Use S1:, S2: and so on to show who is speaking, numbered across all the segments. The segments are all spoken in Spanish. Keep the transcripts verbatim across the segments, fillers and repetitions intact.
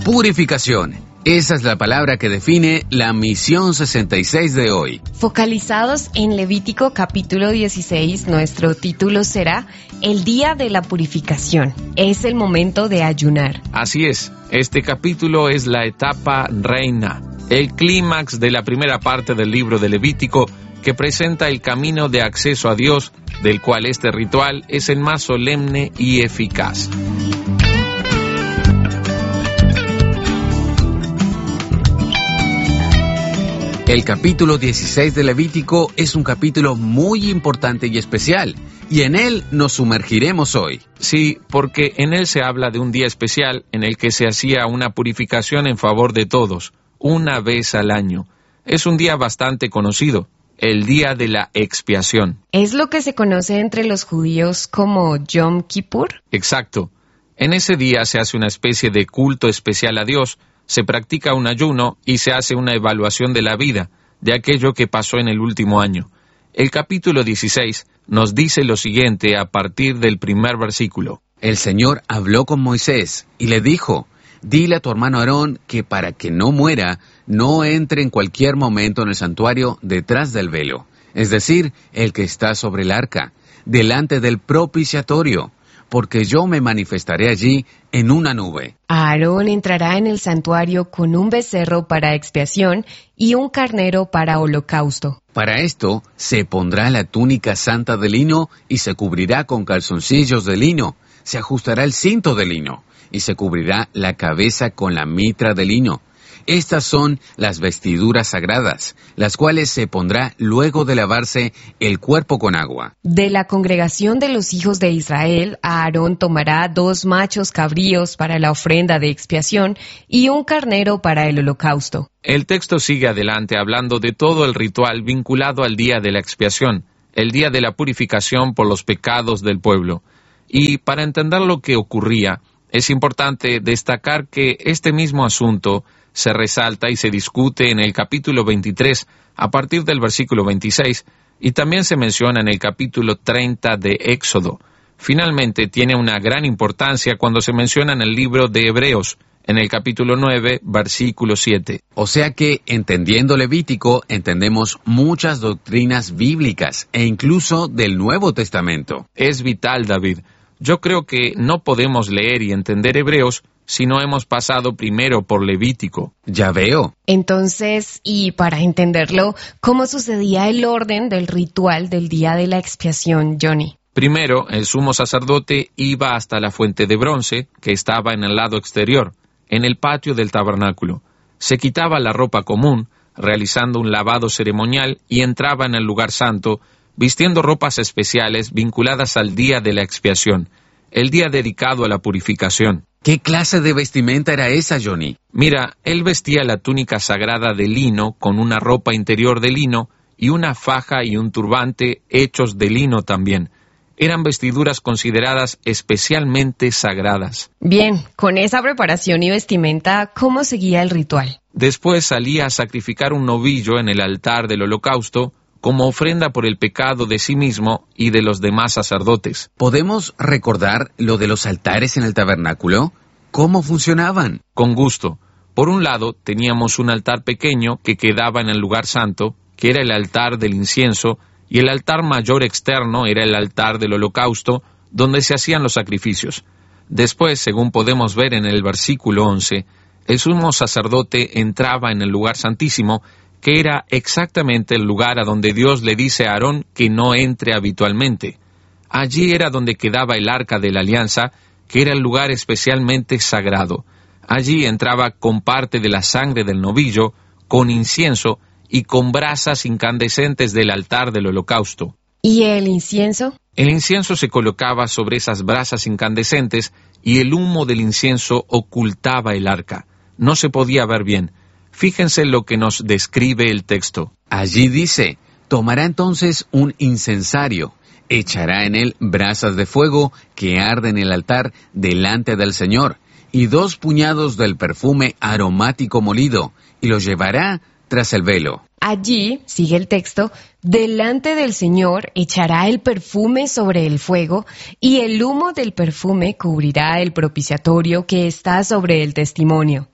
S1: Purificación. Esa es la palabra que define la misión sesenta y seis de hoy.
S2: Focalizados en Levítico capítulo dieciséis, nuestro título será El día de la purificación. Es el momento de ayunar.
S3: Así es, este capítulo es la etapa reina, el clímax de la primera parte del libro de Levítico, que presenta el camino de acceso a Dios, del cual este ritual es el más solemne y eficaz.
S1: El capítulo dieciséis de Levítico es un capítulo muy importante y especial, y en él nos sumergiremos hoy.
S3: Sí, porque en él se habla de un día especial en el que se hacía una purificación en favor de todos, una vez al año. Es un día bastante conocido, el día de la expiación.
S2: ¿Es lo que se conoce entre los judíos como Yom Kippur?
S3: Exacto. En ese día se hace una especie de culto especial a Dios, se practica un ayuno y se hace una evaluación de la vida, de aquello que pasó en el último año. El capítulo dieciséis nos dice lo siguiente a partir del primer versículo.
S1: El Señor habló con Moisés y le dijo: dile a tu hermano Aarón que para que no muera, no entre en cualquier momento en el santuario detrás del velo, es decir, el que está sobre el arca, delante del propiciatorio, porque yo me manifestaré allí en una nube.
S2: Aarón entrará en el santuario con un becerro para expiación y un carnero para holocausto.
S1: Para esto se pondrá la túnica santa de lino y se cubrirá con calzoncillos de lino, se ajustará el cinto de lino y se cubrirá la cabeza con la mitra de lino. Estas son las vestiduras sagradas, las cuales se pondrá luego de lavarse el cuerpo con agua.
S2: De la congregación de los hijos de Israel, Aarón tomará dos machos cabríos para la ofrenda de expiación y un carnero para el holocausto.
S3: El texto sigue adelante hablando de todo el ritual vinculado al día de la expiación, el día de la purificación por los pecados del pueblo. Y para entender lo que ocurría, es importante destacar que este mismo asunto se resalta y se discute en el capítulo veintitrés a partir del versículo veintiséis y también se menciona en el capítulo treinta de Éxodo. Finalmente tiene una gran importancia cuando se menciona en el libro de Hebreos, en el capítulo nueve, versículo siete.
S1: O sea que, entendiendo Levítico, entendemos muchas doctrinas bíblicas e incluso del Nuevo Testamento.
S3: Es vital, David. Yo creo que no podemos leer y entender Hebreos si no hemos pasado primero por Levítico.
S1: Ya veo.
S2: Entonces, y para entenderlo, ¿cómo sucedía el orden del ritual del día de la expiación, Johnny?
S3: Primero, el sumo sacerdote iba hasta la fuente de bronce, que estaba en el lado exterior, en el patio del tabernáculo. Se quitaba la ropa común, realizando un lavado ceremonial, y entraba en el lugar santo, vistiendo ropas especiales vinculadas al día de la expiación, el día dedicado a la purificación.
S1: ¿Qué clase de vestimenta era esa, Johnny?
S3: Mira, él vestía la túnica sagrada de lino con una ropa interior de lino y una faja y un turbante hechos de lino también. Eran vestiduras consideradas especialmente sagradas.
S2: Bien, con esa preparación y vestimenta, ¿cómo seguía el ritual?
S3: Después salía a sacrificar un novillo en el altar del holocausto, como ofrenda por el pecado de sí mismo y de los demás sacerdotes.
S1: ¿Podemos recordar lo de los altares en el tabernáculo? ¿Cómo funcionaban?
S3: Con gusto. Por un lado, teníamos un altar pequeño que quedaba en el lugar santo, que era el altar del incienso, y el altar mayor externo era el altar del holocausto, donde se hacían los sacrificios. Después, según podemos ver en el versículo once, el sumo sacerdote entraba en el lugar santísimo, que era exactamente el lugar a donde Dios le dice a Aarón que no entre habitualmente. Allí era donde quedaba el arca de la alianza, que era el lugar especialmente sagrado. Allí entraba con parte de la sangre del novillo, con incienso y con brasas incandescentes del altar del holocausto.
S2: ¿Y el incienso?
S3: El incienso se colocaba sobre esas brasas incandescentes y el humo del incienso ocultaba el arca. No se podía ver bien. Fíjense lo que nos describe el texto.
S1: Allí dice: tomará entonces un incensario, echará en él brasas de fuego que arden en el altar delante del Señor, y dos puñados del perfume aromático molido, y los llevará tras el velo.
S2: Allí, sigue el texto, delante del Señor echará el perfume sobre el fuego, y el humo del perfume cubrirá el propiciatorio que está sobre el testimonio.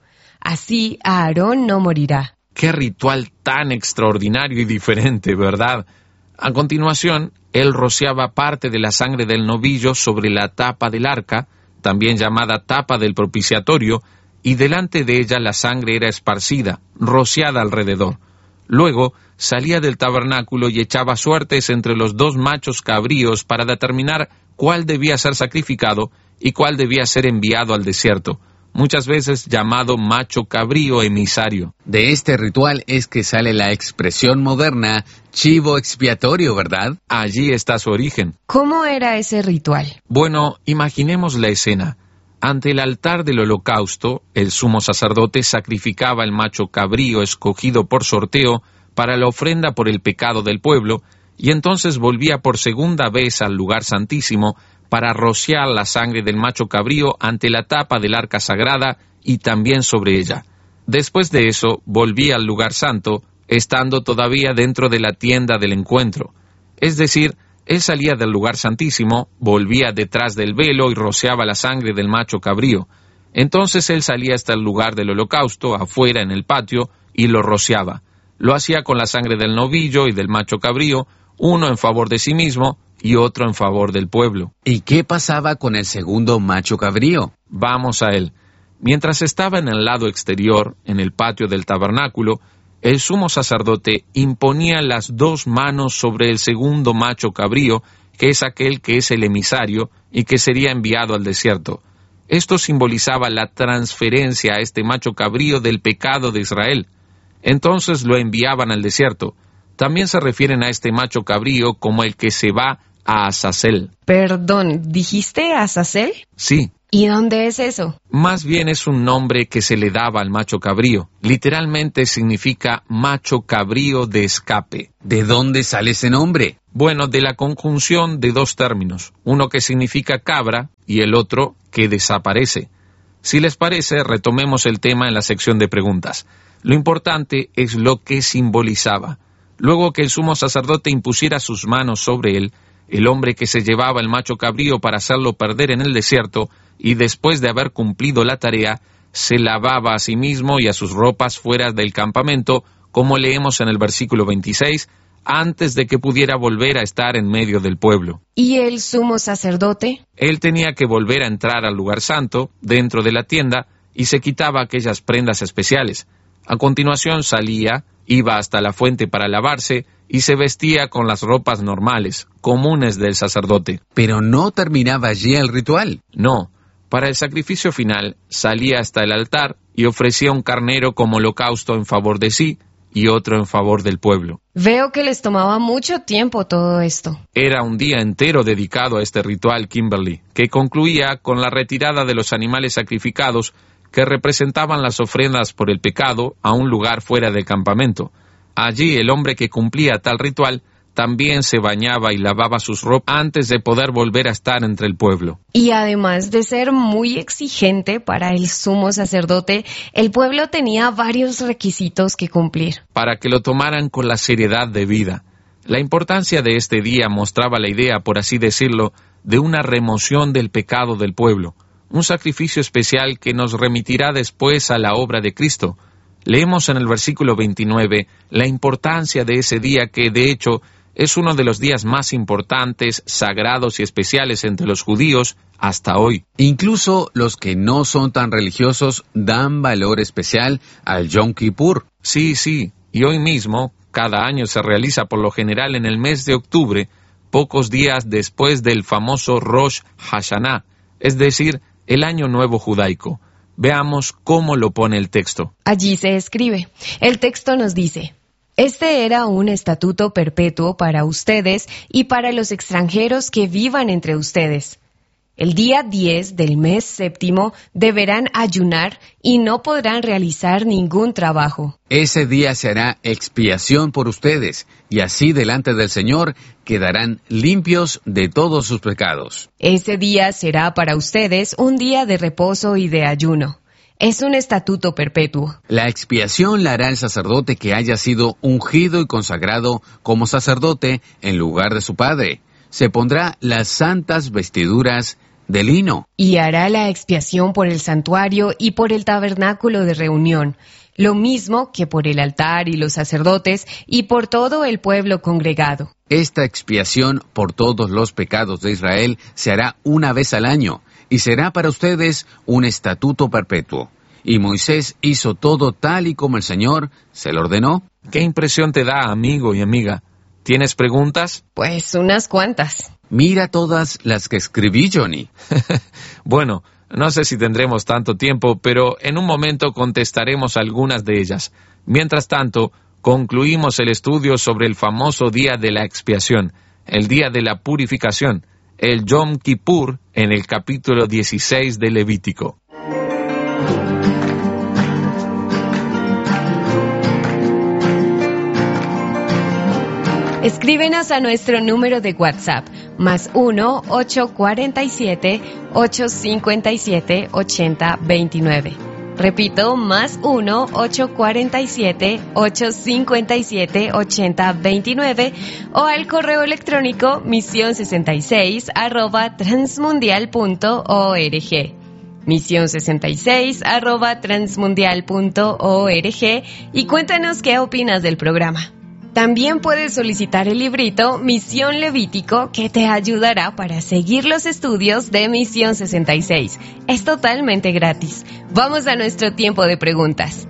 S2: Así Aarón no morirá.
S3: Qué ritual tan extraordinario y diferente, ¿verdad? A continuación, él rociaba parte de la sangre del novillo sobre la tapa del arca, también llamada tapa del propiciatorio, y delante de ella la sangre era esparcida, rociada alrededor. Luego salía del tabernáculo y echaba suertes entre los dos machos cabríos para determinar cuál debía ser sacrificado y cuál debía ser enviado al desierto, muchas veces llamado macho cabrío emisario.
S1: De este ritual es que sale la expresión moderna chivo expiatorio, ¿verdad?
S3: Allí está su origen.
S2: ¿Cómo era ese ritual?
S3: Bueno, imaginemos la escena. Ante el altar del holocausto, el sumo sacerdote sacrificaba el macho cabrío escogido por sorteo para la ofrenda por el pecado del pueblo, y entonces volvía por segunda vez al lugar santísimo para rociar la sangre del macho cabrío ante la tapa del arca sagrada y también sobre ella. Después de eso, volvía al lugar santo, estando todavía dentro de la tienda del encuentro. Es decir, él salía del lugar santísimo, volvía detrás del velo y rociaba la sangre del macho cabrío. Entonces él salía hasta el lugar del holocausto, afuera en el patio, y lo rociaba. Lo hacía con la sangre del novillo y del macho cabrío, uno en favor de sí mismo y otro en favor del pueblo.
S1: ¿Y qué pasaba con el segundo macho cabrío?
S3: Vamos a él. Mientras estaba en el lado exterior, en el patio del tabernáculo, el sumo sacerdote imponía las dos manos sobre el segundo macho cabrío, que es aquel que es el emisario y que sería enviado al desierto. Esto simbolizaba la transferencia a este macho cabrío del pecado de Israel. Entonces lo enviaban al desierto. También se refieren a este macho cabrío como el que se va a Azazel.
S2: Perdón, ¿dijiste Azazel?
S3: Sí.
S2: ¿Y dónde es eso?
S3: Más bien es un nombre que se le daba al macho cabrío. Literalmente significa macho cabrío de escape.
S1: ¿De dónde sale ese nombre?
S3: Bueno, de la conjunción de dos términos, uno que significa cabra y el otro que desaparece. Si les parece, retomemos el tema en la sección de preguntas. Lo importante es lo que simbolizaba. Luego que el sumo sacerdote impusiera sus manos sobre él, el hombre que se llevaba el macho cabrío para hacerlo perder en el desierto, y después de haber cumplido la tarea, se lavaba a sí mismo y a sus ropas fuera del campamento, como leemos en el versículo veintiséis, antes de que pudiera volver a estar en medio del pueblo.
S2: ¿Y el sumo sacerdote?
S3: Él tenía que volver a entrar al lugar santo, dentro de la tienda, y se quitaba aquellas prendas especiales. A continuación salía, iba hasta la fuente para lavarse, y se vestía con las ropas normales, comunes del sacerdote.
S1: Pero no terminaba allí el ritual.
S3: No. Para el sacrificio final, salía hasta el altar y ofrecía un carnero como holocausto en favor de sí y otro en favor del pueblo.
S2: Veo que les tomaba mucho tiempo todo esto.
S3: Era un día entero dedicado a este ritual, Kimberly, que concluía con la retirada de los animales sacrificados que representaban las ofrendas por el pecado a un lugar fuera del campamento. Allí el hombre que cumplía tal ritual también se bañaba y lavaba sus ropas antes de poder volver a estar entre el pueblo.
S2: Y además de ser muy exigente para el sumo sacerdote, el pueblo tenía varios requisitos que cumplir.
S3: Para que lo tomaran con la seriedad debida. La importancia de este día mostraba la idea, por así decirlo, de una remoción del pecado del pueblo, un sacrificio especial que nos remitirá después a la obra de Cristo. Leemos en el versículo veintinueve la importancia de ese día que, de hecho, es uno de los días más importantes, sagrados y especiales entre los judíos hasta hoy.
S1: Incluso los que no son tan religiosos dan valor especial al Yom Kippur.
S3: Sí, sí, y hoy mismo, cada año se realiza por lo general en el mes de octubre, pocos días después del famoso Rosh Hashanah, es decir, el Año Nuevo Judaico. Veamos cómo lo pone el texto.
S2: Allí se escribe. El texto nos dice: Este era un estatuto perpetuo para ustedes y para los extranjeros que vivan entre ustedes. El día diez del mes séptimo deberán ayunar y no podrán realizar ningún trabajo.
S1: Ese día se hará expiación por ustedes, y así delante del Señor quedarán limpios de todos sus pecados.
S2: Ese día será para ustedes un día de reposo y de ayuno. Es un estatuto perpetuo.
S1: La expiación la hará el sacerdote que haya sido ungido y consagrado como sacerdote en lugar de su padre. Se pondrá las santas vestiduras de lino.
S2: Y hará la expiación por el santuario y por el tabernáculo de reunión, lo mismo que por el altar y los sacerdotes y por todo el pueblo congregado.
S1: Esta expiación por todos los pecados de Israel se hará una vez al año, y será para ustedes un estatuto perpetuo. Y Moisés hizo todo tal y como el Señor se lo ordenó.
S3: ¿Qué impresión te da, amigo y amiga? ¿Tienes preguntas?
S2: Pues unas cuantas.
S1: Mira todas las que escribí, Johnny.
S3: Bueno, no sé si tendremos tanto tiempo, pero en un momento contestaremos algunas de ellas. Mientras tanto, concluimos el estudio sobre el famoso día de la expiación, el día de la purificación, el Yom Kippur, en el capítulo dieciséis de Levítico.
S2: Escríbenos a nuestro número de WhatsApp, más uno ocho cuatro siete, ocho cinco siete, ocho cero dos nueve. Repito, más uno ocho cuatro siete, ocho cinco siete, ocho cero dos nueve o al correo electrónico misión sesenta y seis arroba transmundial punto org. misión sesenta y seis arroba transmundial punto org y cuéntanos qué opinas del programa. También puedes solicitar el librito Misión Levítico, que te ayudará para seguir los estudios de Misión sesenta y seis. Es totalmente gratis. Vamos a nuestro tiempo de preguntas.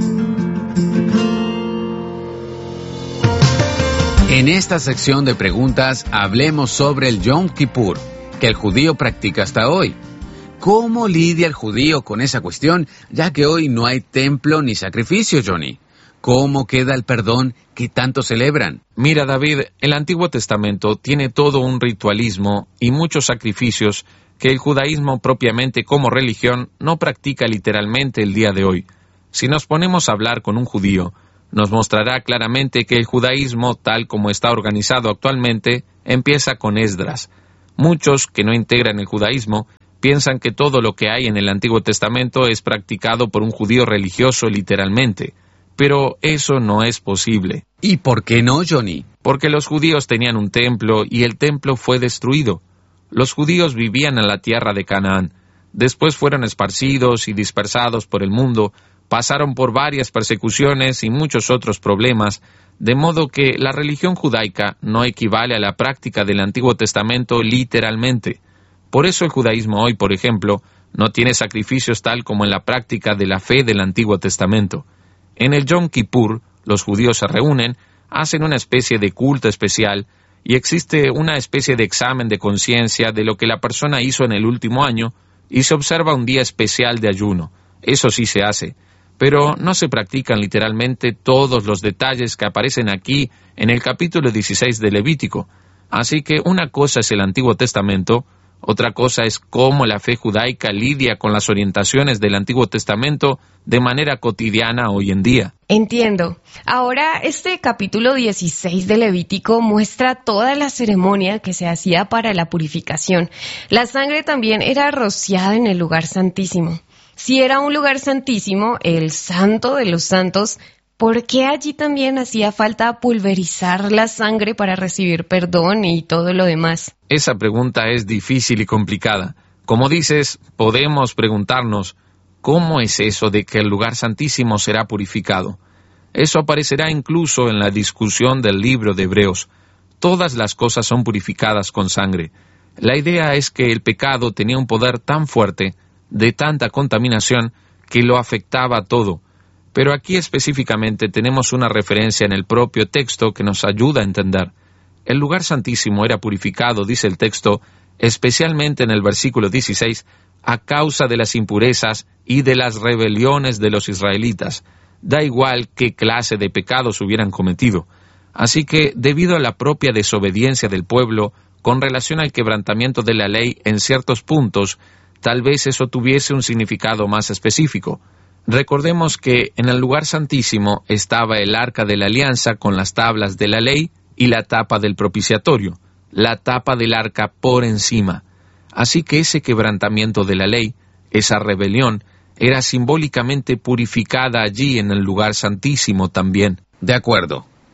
S1: En esta sección de preguntas hablemos sobre el Yom Kippur, que el judío practica hasta hoy. ¿Cómo lidia el judío con esa cuestión, ya que hoy no hay templo ni sacrificio, Johnny? ¿Cómo queda el perdón que tanto celebran?
S3: Mira, David, el Antiguo Testamento tiene todo un ritualismo y muchos sacrificios que el judaísmo propiamente como religión no practica literalmente el día de hoy. Si nos ponemos a hablar con un judío, nos mostrará claramente que el judaísmo, tal como está organizado actualmente, empieza con Esdras. Muchos que no integran el judaísmo piensan que todo lo que hay en el Antiguo Testamento es practicado por un judío religioso literalmente. Pero eso no es posible.
S1: ¿Y por qué no, Johnny?
S3: Porque los judíos tenían un templo y el templo fue destruido. Los judíos vivían en la tierra de Canaán. Después fueron esparcidos y dispersados por el mundo, pasaron por varias persecuciones y muchos otros problemas, de modo que la religión judaica no equivale a la práctica del Antiguo Testamento literalmente. Por eso el judaísmo hoy, por ejemplo, no tiene sacrificios tal como en la práctica de la fe del Antiguo Testamento. En el Yom Kippur, los judíos se reúnen, hacen una especie de culto especial y existe una especie de examen de conciencia de lo que la persona hizo en el último año y se observa un día especial de ayuno. Eso sí se hace, pero no se practican literalmente todos los detalles que aparecen aquí en el capítulo dieciséis de Levítico. Así que una cosa es el Antiguo Testamento, otra cosa es cómo la fe judaica lidia con las orientaciones del Antiguo Testamento de manera cotidiana hoy en día.
S2: Entiendo. Ahora, este capítulo dieciséis de Levítico muestra toda la ceremonia que se hacía para la purificación. La sangre también era rociada en el lugar santísimo. Si era un lugar santísimo, el santo de los santos, ¿por qué allí también hacía falta pulverizar la sangre para recibir perdón y todo lo demás?
S3: Esa pregunta es difícil y complicada. Como dices, podemos preguntarnos, ¿cómo es eso de que el lugar santísimo será purificado? Eso aparecerá incluso en la discusión del libro de Hebreos. Todas las cosas son purificadas con sangre. La idea es que el pecado tenía un poder tan fuerte, de tanta contaminación, que lo afectaba a todo. Pero aquí específicamente tenemos una referencia en el propio texto que nos ayuda a entender. El lugar santísimo era purificado, dice el texto, especialmente en el versículo dieciséis, a causa de las impurezas y de las rebeliones de los israelitas. Da igual qué clase de pecados hubieran cometido. Así que, debido a la propia desobediencia del pueblo, con relación al quebrantamiento de la ley en ciertos puntos, tal vez eso tuviese un significado más específico. Recordemos que en el lugar santísimo estaba el arca de la alianza con las tablas de la ley y la tapa del propiciatorio, la tapa del arca por encima. Así que ese quebrantamiento de la ley, esa rebelión, era simbólicamente purificada allí en el lugar santísimo también.
S1: De acuerdo.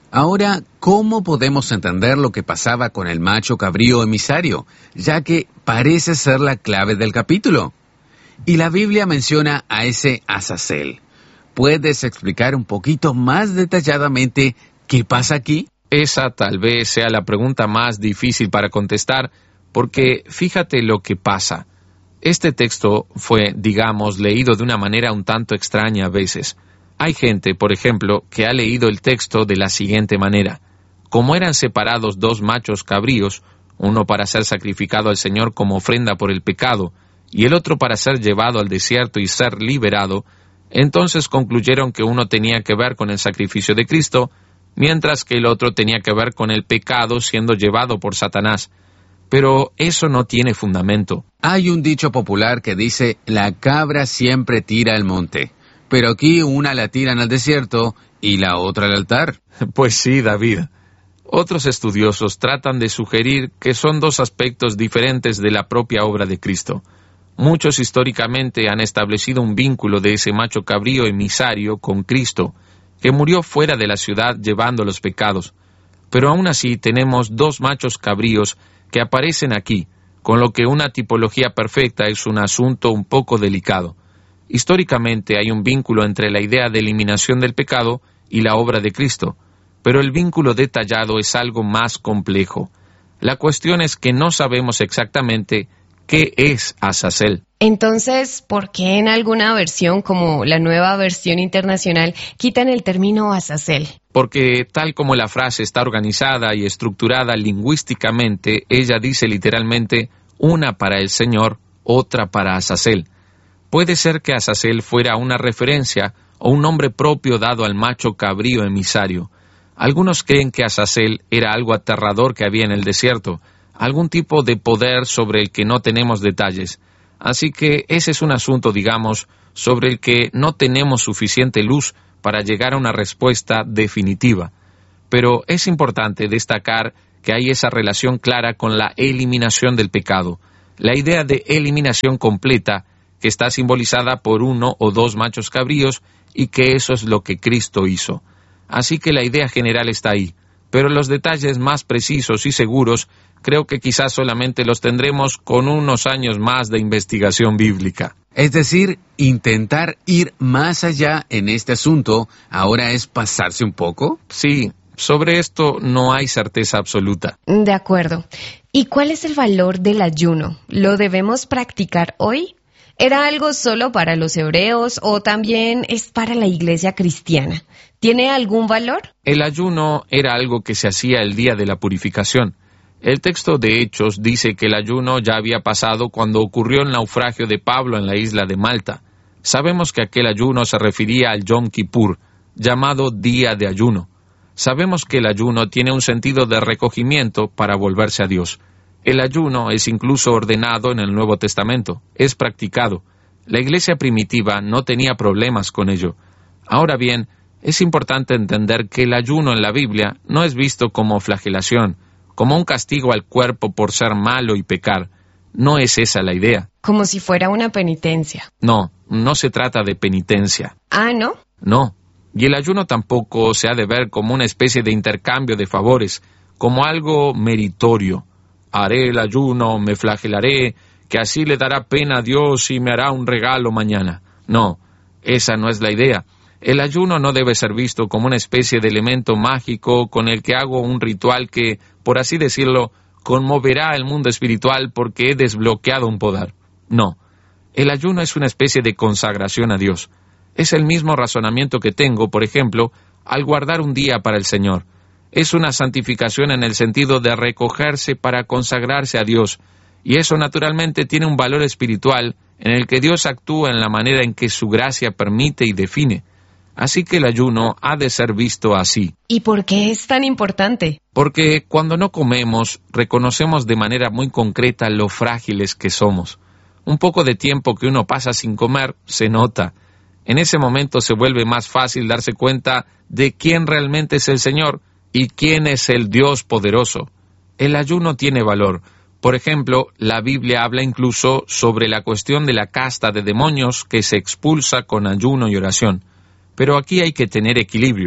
S1: Ahora, ¿cómo podemos entender lo que pasaba con el macho cabrío emisario? Ya que parece ser la clave del capítulo. Y la Biblia menciona a ese Azazel. ¿Puedes explicar un poquito más detalladamente qué pasa aquí?
S3: Esa tal vez sea la pregunta más difícil para contestar, porque fíjate lo que pasa. Este texto fue, digamos, leído de una manera un tanto extraña a veces. Hay gente, por ejemplo, que ha leído el texto de la siguiente manera. Como eran separados dos machos cabríos, uno para ser sacrificado al Señor como ofrenda por el pecado, y el otro para ser llevado al desierto y ser liberado, entonces concluyeron que uno tenía que ver con el sacrificio de Cristo, mientras que el otro tenía que ver con el pecado siendo llevado por Satanás. Pero eso no tiene fundamento.
S1: Hay un dicho popular que dice, la cabra siempre tira al monte. Pero aquí una la tiran al desierto y la otra al altar.
S3: Pues sí, David. Otros estudiosos tratan de sugerir que son dos aspectos diferentes de la propia obra de Cristo. Muchos históricamente han establecido un vínculo de ese macho cabrío emisario con Cristo, que murió fuera de la ciudad llevando los pecados. Pero aún así tenemos dos machos cabríos que aparecen aquí, con lo que una tipología perfecta es un asunto un poco delicado. Históricamente hay un vínculo entre la idea de eliminación del pecado y la obra de Cristo, pero el vínculo detallado es algo más complejo. La cuestión es que no sabemos exactamente qué es Azazel.
S2: Entonces, ¿por qué en alguna versión, como la Nueva Versión Internacional, quitan el término Azazel?
S3: Porque tal como la frase está organizada y estructurada lingüísticamente, ella dice literalmente una para el Señor, otra para Azazel. Puede ser que Azazel fuera una referencia o un nombre propio dado al macho cabrío emisario. Algunos creen que Azazel era algo aterrador que había en el desierto, algún tipo de poder sobre el que no tenemos detalles. Así que ese es un asunto, digamos, sobre el que no tenemos suficiente luz para llegar a una respuesta definitiva. Pero es importante destacar que hay esa relación clara con la eliminación del pecado, la idea de eliminación completa que está simbolizada por uno o dos machos cabríos y que eso es lo que Cristo hizo. Así que la idea general está ahí, pero los detalles más precisos y seguros creo que quizás solamente los tendremos con unos años más de investigación bíblica.
S1: Es decir, intentar ir más allá en este asunto ahora es pasarse un poco.
S3: Sí, sobre esto no hay certeza absoluta.
S2: De acuerdo. ¿Y cuál es el valor del ayuno? ¿Lo debemos practicar hoy? ¿Era algo solo para los hebreos o también es para la iglesia cristiana? ¿Tiene algún valor?
S3: El ayuno era algo que se hacía el día de la purificación. El texto de Hechos dice que el ayuno ya había pasado cuando ocurrió el naufragio de Pablo en la isla de Malta. Sabemos que aquel ayuno se refería al Yom Kippur, llamado Día de Ayuno. Sabemos que el ayuno tiene un sentido de recogimiento para volverse a Dios. El ayuno es incluso ordenado en el Nuevo Testamento, es practicado. La iglesia primitiva no tenía problemas con ello. Ahora bien, es importante entender que el ayuno en la Biblia no es visto como flagelación, como un castigo al cuerpo por ser malo y pecar. No es esa la idea.
S2: Como si fuera una penitencia.
S3: No, no se trata de penitencia.
S2: Ah, ¿no?
S3: No. Y el ayuno tampoco se ha de ver como una especie de intercambio de favores, como algo meritorio. Haré el ayuno, me flagelaré, que así le dará pena a Dios y me hará un regalo mañana. No, esa no es la idea. El ayuno no debe ser visto como una especie de elemento mágico con el que hago un ritual que, por así decirlo, conmoverá el mundo espiritual porque he desbloqueado un poder. No, el ayuno es una especie de consagración a Dios. Es el mismo razonamiento que tengo, por ejemplo, al guardar un día para el Señor. Es una santificación en el sentido de recogerse para consagrarse a Dios, y eso naturalmente tiene un valor espiritual en el que Dios actúa en la manera en que su gracia permite y define. Así que el ayuno ha de ser visto así.
S2: ¿Y por qué es tan importante?
S3: Porque cuando no comemos, reconocemos de manera muy concreta lo frágiles que somos. Un poco de tiempo que uno pasa sin comer se nota. En ese momento se vuelve más fácil darse cuenta de quién realmente es el Señor y quién es el Dios poderoso. El ayuno tiene valor. Por ejemplo, la Biblia habla incluso sobre la cuestión de la casta de demonios que se expulsa con ayuno y oración. Pero aquí hay que tener equilibrio.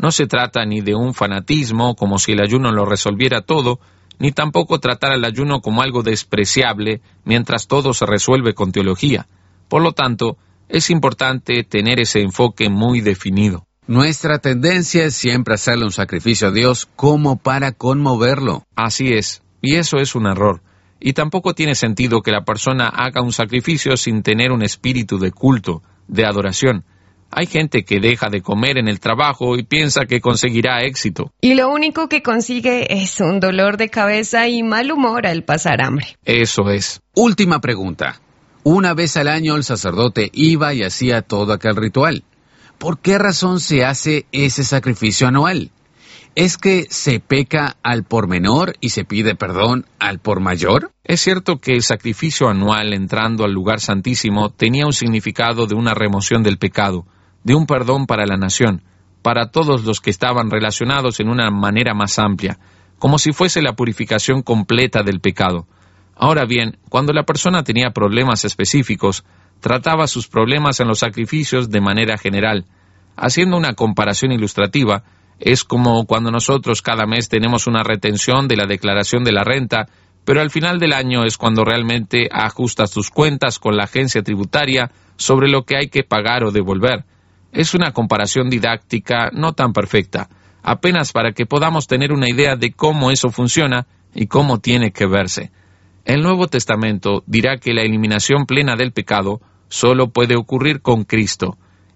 S3: No se trata ni de un fanatismo, como si el ayuno lo resolviera todo, ni tampoco tratar al ayuno como algo despreciable, mientras todo se resuelve con teología. Por lo tanto, es importante tener ese enfoque muy definido.
S1: Nuestra tendencia es siempre hacerle un sacrificio a Dios como para conmoverlo.
S3: Así es, y eso es un error. Y tampoco tiene sentido que la persona haga un sacrificio sin tener un espíritu de culto, de adoración. Hay gente que deja de comer en el trabajo y piensa que conseguirá éxito.
S2: Y lo único que consigue es un dolor de cabeza y mal humor al pasar hambre.
S3: Eso es.
S1: Última pregunta. Una vez al año el sacerdote iba y hacía todo aquel ritual. ¿Por qué razón se hace ese sacrificio anual? ¿Es que se peca al por menor y se pide perdón al por mayor?
S3: Es cierto que el sacrificio anual entrando al lugar santísimo tenía un significado de una remoción del pecado, de un perdón para la nación, para todos los que estaban relacionados en una manera más amplia, como si fuese la purificación completa del pecado. Ahora bien, cuando la persona tenía problemas específicos, trataba sus problemas en los sacrificios de manera general. Haciendo una comparación ilustrativa, es como cuando nosotros cada mes tenemos una retención de la declaración de la renta, pero al final del año es cuando realmente ajustas tus cuentas con la agencia tributaria sobre lo que hay que pagar o devolver. Es una comparación didáctica no tan perfecta, apenas para que podamos tener una idea de cómo eso funciona y cómo tiene que verse. El Nuevo Testamento dirá que la eliminación plena del pecado solo puede ocurrir con Cristo,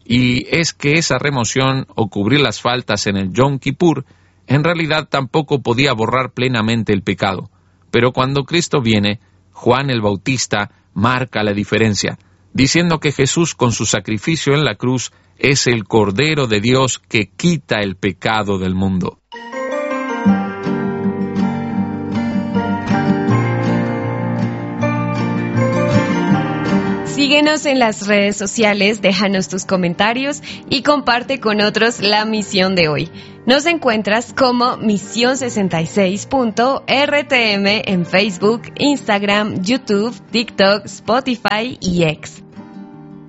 S3: y es que esa remoción o cubrir las faltas en el Yom Kippur en realidad tampoco podía borrar plenamente el pecado. Pero cuando Cristo viene, Juan el Bautista marca la diferencia, diciendo que Jesús con su sacrificio en la cruz es el Cordero de Dios que quita el pecado del mundo.
S2: Síguenos en las redes sociales, déjanos tus comentarios y comparte con otros la misión de hoy. Nos encuentras como Misión sesenta y seis punto R T M en Facebook, Instagram, YouTube, TikTok, Spotify y X.